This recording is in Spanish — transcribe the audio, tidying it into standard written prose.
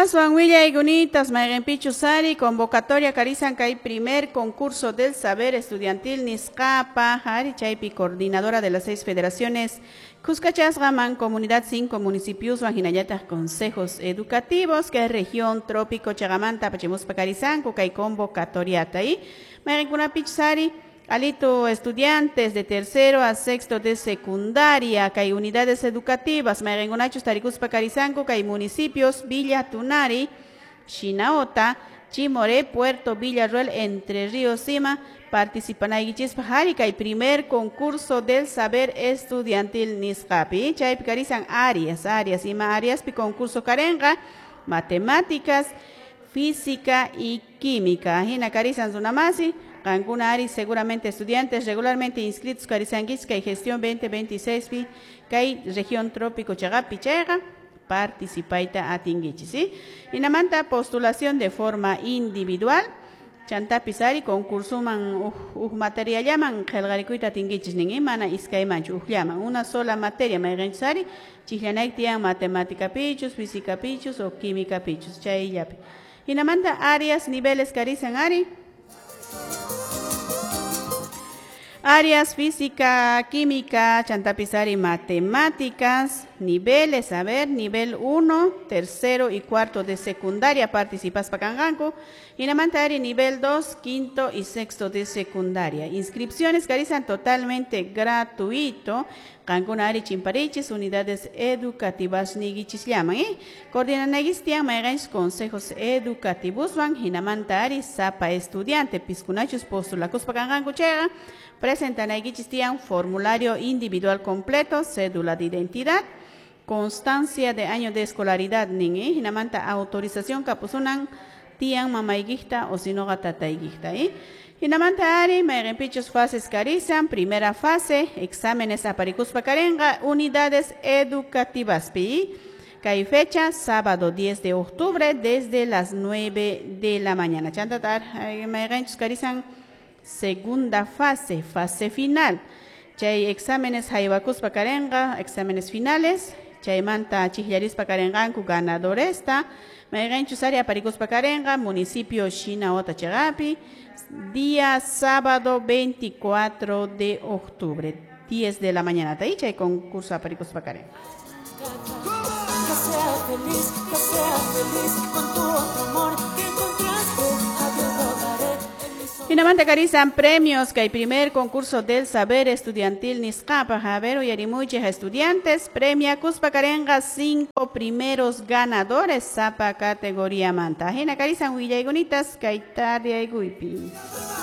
Aswan Willa y Gunitas, Mayrenpichu Sari, convocatoria Carizan Kai, primer concurso del saber estudiantil Niscapa, Hari Chaipi, coordinadora de las 6 federaciones, Cuscachas Gaman, Comunidad 5 municipios, Vaginayatas, consejos educativos, que es región trópico Chagamanta, Pachemuspa Carizan, Kukai convocatoria Tai, Mayrencunapich Sari, Alito estudiantes de tercero a sexto de secundaria, que hay unidades educativas, Mayrengonachos, Taricuspa Carizanco, que hay municipios, Villa Tunari, Chinaota, Chimoré, Puerto Villarroel, Entre Ríos, Sima, participan ahí que hay primer concurso del saber estudiantil Niscapi, Chay Carizan áreas, Ima áreas, concurso Carenga, matemáticas, física y química, Hina Carizan Zunamasi, Cancún Ari, seguramente estudiantes regularmente inscritos Carizanguis, que hay gestión 2026, que hay región trópico Chagapi Chega, participaita atinguichi, ¿sí? Y namanta postulación de forma individual, Chantapizari, concurso man materia llaman, Gelgaricuita atinguichis, ni mana iskaimanchu, llaman, una sola materia, Mayrenchari, Chihlanaik tian matemática pichus, física pichus o química pichus, chay yapi. Y namanta áreas, niveles Carizan Ari, áreas física, química, Chantapizari, matemáticas, niveles, a ver, nivel 1, tercero y cuarto de secundaria, participas Pacanganco, y Namantari, nivel 2, quinto y sexto de secundaria. Inscripciones Carizan totalmente gratuito, Cancún Ari Chimparichis, unidades educativas Nigichis llaman, Coordinan Negistian, Mayrench, consejos educativos, Van, Hinamantari, Zapa estudiante, Piscunachos, postulacos Pacanganco Chega, presentan a Gichistian formulario individual completo, cédula de identidad, constancia de año de escolaridad, Ningi, Hinamanta autorización Capuzunan, Tian Mamaigista o Sinoga Tataigista. Hinamanta Ari, Mayrenpichos fases Carizan, primera fase, exámenes Aparicuspa Carenga, unidades educativas PI. Hay fecha, sábado 10 de octubre, desde las 9 de la mañana. Chantatar, Mayrenpichos Carizan, segunda fase, fase final. Chay exámenes Haibacuspa Carenga, exámenes finales. Chay manta Chihlarispa Carenganku, ganador esta. Mayrenchus área Paricuspa Carenga, municipio Chinaota Chagapi. Día sábado 24 de octubre, 10 de la mañana. Ahí chay concurso Paricuspa Carenga. Que sea feliz con tu otro amor que encontraste. Adiós, rogaré. Finalmente Carizan premios, que hay primer concurso del saber estudiantil Niscapa, Javero y Arimuche estudiantes, premia Cuspa Carenga 5 primeros ganadores, Zapa categoría Manta. Hina Carizan Huilla y Gunitas, Caitaria y Guipi.